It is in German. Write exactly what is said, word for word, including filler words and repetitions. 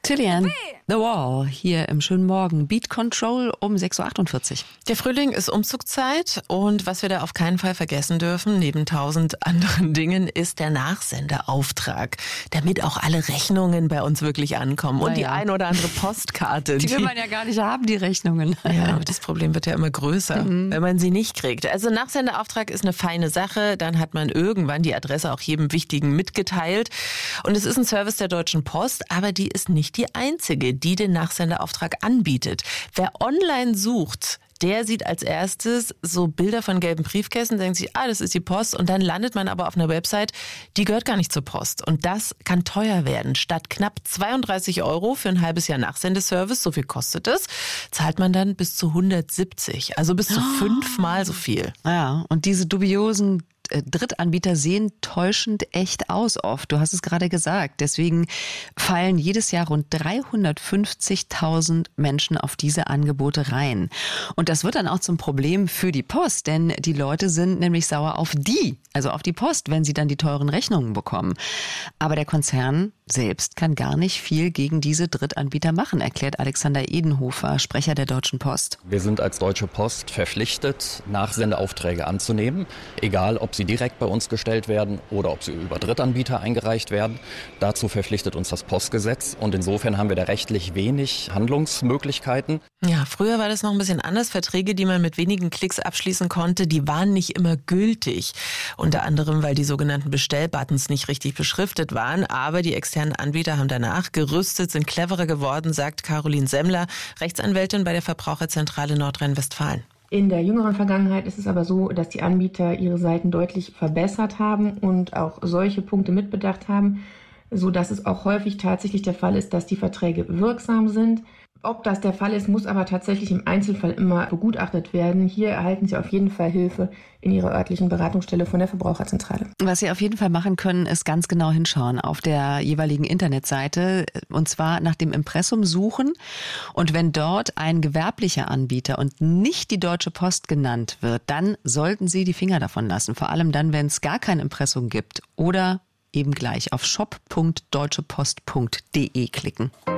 Cillian, The Wall, hier im schönen Morgen. Beat Control um sechs Uhr achtundvierzig. Der Frühling ist Umzugszeit und was wir da auf keinen Fall vergessen dürfen, neben tausend anderen Dingen, ist der Nachsendeauftrag, damit auch alle Rechnungen bei uns wirklich ankommen und Na die ja. ein oder andere Postkarte. Die will man ja gar nicht haben, die Rechnungen. Ja, aber das Problem wird ja immer größer, mhm. wenn man sie nicht kriegt. Also Nachsendeauftrag ist eine feine Sache, dann hat man irgendwann die Adresse auch jedem Wichtigen mitgeteilt. Und es ist ein Service der Deutschen Post, aber die ist nicht die einzige, die den Nachsendeauftrag anbietet. Wer online sucht, der sieht als erstes so Bilder von gelben Briefkästen, denkt sich, ah, das ist die Post. Und dann landet man aber auf einer Website, die gehört gar nicht zur Post. Und das kann teuer werden. Statt knapp zweiunddreißig Euro für ein halbes Jahr Nachsendeservice, so viel kostet es, zahlt man dann bis zu hundertsiebzig. Also bis zu oh. fünfmal so viel. Ja, und diese dubiosen Drittanbieter sehen täuschend echt aus oft. Du hast es gerade gesagt. Deswegen fallen jedes Jahr rund dreihundertfünfzigtausend Menschen auf diese Angebote rein. Und das wird dann auch zum Problem für die Post, denn die Leute sind nämlich sauer auf die, also auf die Post, wenn sie dann die teuren Rechnungen bekommen. Aber der Konzern selbst kann gar nicht viel gegen diese Drittanbieter machen, erklärt Alexander Edenhofer, Sprecher der Deutschen Post. Wir sind als Deutsche Post verpflichtet, Nachsendeaufträge anzunehmen, egal ob sie direkt bei uns gestellt werden oder ob sie über Drittanbieter eingereicht werden. Dazu verpflichtet uns das Postgesetz und insofern haben wir da rechtlich wenig Handlungsmöglichkeiten. Ja, früher war das noch ein bisschen anders. Verträge, die man mit wenigen Klicks abschließen konnte, die waren nicht immer gültig. Unter anderem, weil die sogenannten Bestellbuttons nicht richtig beschriftet waren. Aber die externen Anbieter haben danach gerüstet, sind cleverer geworden, sagt Caroline Semmler, Rechtsanwältin bei der Verbraucherzentrale Nordrhein-Westfalen. In der jüngeren Vergangenheit ist es aber so, dass die Anbieter ihre Seiten deutlich verbessert haben und auch solche Punkte mitbedacht haben, sodass es auch häufig tatsächlich der Fall ist, dass die Verträge wirksam sind. Ob das der Fall ist, muss aber tatsächlich im Einzelfall immer begutachtet werden. Hier erhalten Sie auf jeden Fall Hilfe in Ihrer örtlichen Beratungsstelle von der Verbraucherzentrale. Was Sie auf jeden Fall machen können, ist ganz genau hinschauen auf der jeweiligen Internetseite und zwar nach dem Impressum suchen. Und wenn dort ein gewerblicher Anbieter und nicht die Deutsche Post genannt wird, dann sollten Sie die Finger davon lassen. Vor allem dann, wenn es gar kein Impressum gibt oder eben gleich auf shop punkt deutsche post punkt de klicken.